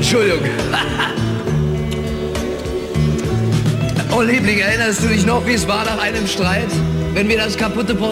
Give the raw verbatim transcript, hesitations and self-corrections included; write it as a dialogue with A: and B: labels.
A: Entschuldigung. Oh, Liebling, erinnerst du dich noch, wie es war nach einem Streit? Wenn wir das kaputte